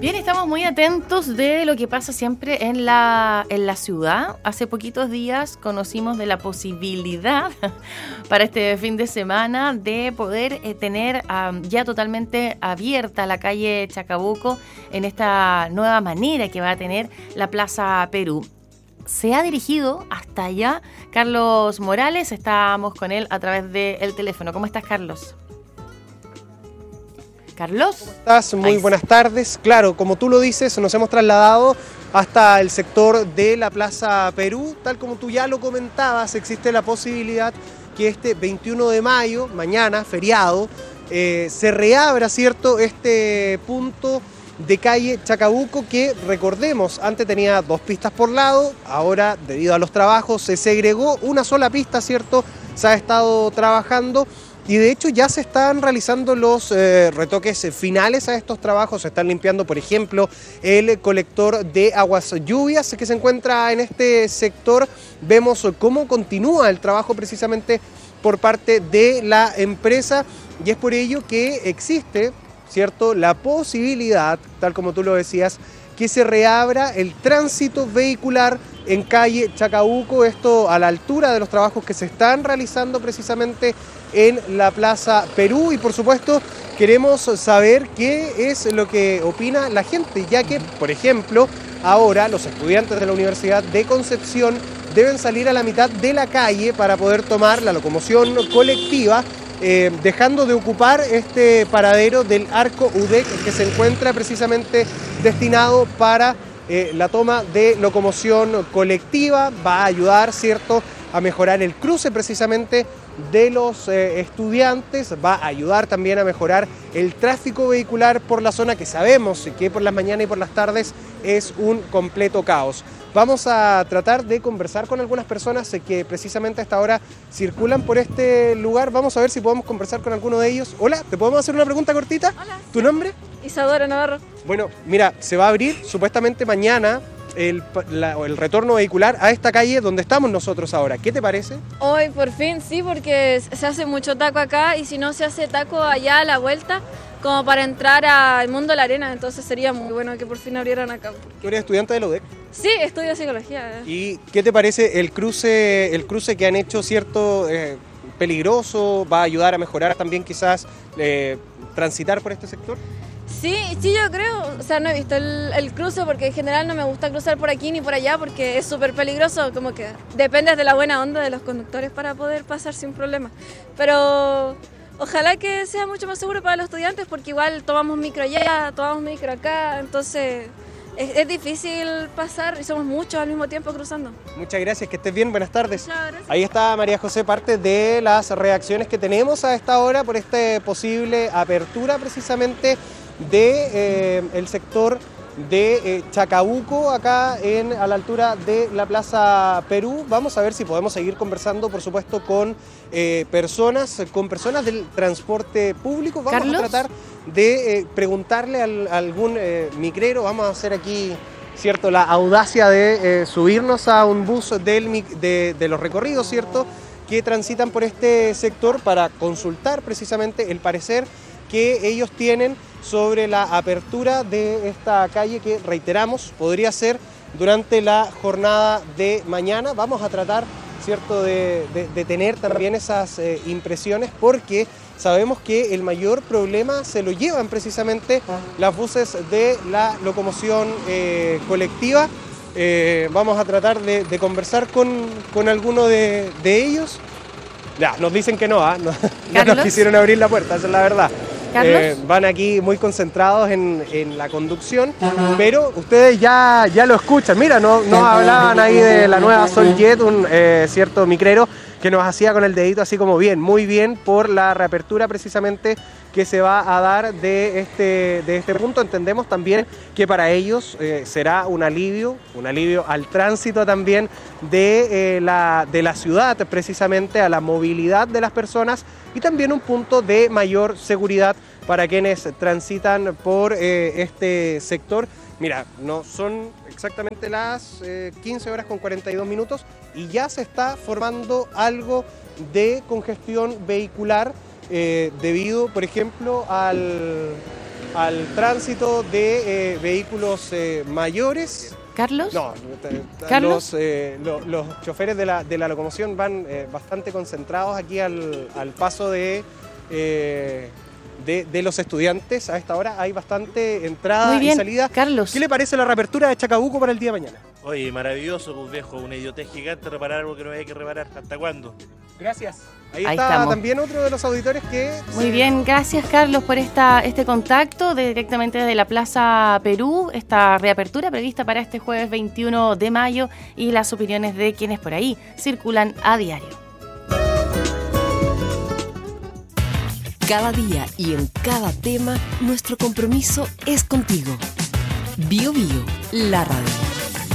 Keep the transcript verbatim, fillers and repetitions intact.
Bien, estamos muy atentos de lo que pasa siempre en la, en la ciudad. Hace poquitos días conocimos de la posibilidad para este fin de semana de poder eh, tener um, ya totalmente abierta la calle Chacabuco en esta nueva manera que va a tener la Plaza Perú. Se ha dirigido hasta allá Carlos Morales, estamos con él a través del teléfono. ¿Cómo estás, Carlos? Carlos. ¿Cómo estás? Muy buenas tardes. Claro, como tú lo dices, nos hemos trasladado hasta el sector de la Plaza Perú. Tal como tú ya lo comentabas, existe la posibilidad que este veintiuno de mayo, mañana, feriado, eh, se reabra, ¿cierto?, este punto de calle Chacabuco que, recordemos, antes tenía dos pistas por lado, ahora debido a los trabajos se segregó una sola pista, ¿cierto? Se ha estado trabajando y de hecho ya se están realizando los eh, retoques finales a estos trabajos. Se están limpiando, por ejemplo, el colector de aguas lluvias que se encuentra en este sector. Vemos cómo continúa el trabajo precisamente por parte de la empresa y es por ello que existe, ¿cierto?, la posibilidad, tal como tú lo decías, que se reabra el tránsito vehicular en calle Chacabuco, esto a la altura de los trabajos que se están realizando precisamente en la Plaza Perú. Y por supuesto queremos saber qué es lo que opina la gente, ya que, por ejemplo, ahora los estudiantes de la Universidad de Concepción deben salir a la mitad de la calle para poder tomar la locomoción colectiva, Eh, dejando de ocupar este paradero del Arco U D E C que se encuentra precisamente destinado para eh, la toma de locomoción colectiva. Va a ayudar, ¿cierto?, a mejorar el cruce precisamente de los eh, estudiantes, va a ayudar también a mejorar el tráfico vehicular por la zona que sabemos que por las mañanas y por las tardes es un completo caos. Vamos a tratar de conversar con algunas personas que precisamente a esta hora circulan por este lugar. Vamos a ver si podemos conversar con alguno de ellos. Hola, ¿te podemos hacer una pregunta cortita? Hola. ¿Tu nombre? Isadora Navarro. Bueno, mira, se va a abrir supuestamente mañana el, la, el retorno vehicular a esta calle donde estamos nosotros ahora. ¿Qué te parece? Hoy por fin sí, porque se hace mucho taco acá y si no se hace taco allá a la vuelta, como para entrar al mundo de la arena, entonces sería muy bueno que por fin abrieran acá. ¿Tú eres estudiante de la U D E C? Sí, estudio psicología. ¿Y qué te parece el cruce, el cruce que han hecho, cierto, eh, peligroso? ¿Va a ayudar a mejorar también quizás eh, transitar por este sector? Sí, sí, yo creo, o sea, no he visto el, el cruce porque en general no me gusta cruzar por aquí ni por allá porque es súper peligroso, como que dependes de la buena onda de los conductores para poder pasar sin problema. Pero ojalá que sea mucho más seguro para los estudiantes porque igual tomamos micro allá, tomamos micro acá, entonces es, es difícil pasar y somos muchos al mismo tiempo cruzando. Muchas gracias, que estés bien, buenas tardes. Muchas gracias. Ahí está María José, parte de las reacciones que tenemos a esta hora por esta posible apertura precisamente de eh, el sector de eh, Chacabuco, acá en, a la altura de la Plaza Perú. Vamos a ver si podemos seguir conversando, por supuesto, con eh, personas, con personas del transporte público. Vamos ¿Carlos? a tratar de eh, preguntarle al, a algún eh, micrero. Vamos a hacer aquí, ¿cierto?, la audacia de eh, subirnos a un bus del, de, de los recorridos, ¿cierto?, que transitan por este sector para consultar precisamente el parecer que ellos tienen sobre la apertura de esta calle que, reiteramos, podría ser durante la jornada de mañana. Vamos a tratar, ¿cierto?, de, de, de tener también esas eh, impresiones porque sabemos que el mayor problema se lo llevan precisamente las buses de la locomoción eh, colectiva. Eh, vamos a tratar de, de conversar con, con alguno de, de ellos. Ya, nos dicen que no, ¿ah? no, no nos quisieron abrir la puerta, esa es la verdad. Eh, van aquí muy concentrados en, en la conducción, pero ustedes ya, ya lo escuchan. Mira, no, nos hablaban ahí de la nueva Soljet, un eh, cierto micrero que nos hacía con el dedito así como bien, muy bien por la reapertura precisamente que se va a dar de este, de este punto. Entendemos también que para ellos eh, será un alivio, un alivio al tránsito también de, eh, la, de la ciudad, precisamente a la movilidad de las personas y también un punto de mayor seguridad para quienes transitan por eh, este sector. Mira, no son exactamente las eh, quince horas con cuarenta y dos minutos y ya se está formando algo de congestión vehicular eh, debido, por ejemplo, al, al tránsito de eh, vehículos eh, mayores. ¿Carlos? No, ¿Carlos? Los, eh, lo, los choferes de la, de la locomoción van eh, bastante concentrados aquí al, al paso de, eh, de, de los estudiantes. A esta hora hay bastante entrada Muy bien, y salida. Carlos. ¿Qué le parece la reapertura de Chacabuco para el día de mañana? Oye, maravilloso, pues viejo, una idiotez gigante reparar algo que no hay que reparar. ¿Hasta cuándo? Gracias. Ahí, Ahí está estamos. también otro de los auditores que... Muy se- bien, gracias Carlos por esta este contacto de, directamente desde la Plaza Perú, esta reapertura prevista para este jueves veintiuno de mayo y las opiniones de quienes por ahí circulan a diario. Cada día y en cada tema, nuestro compromiso es contigo. Bio Bio, la radio.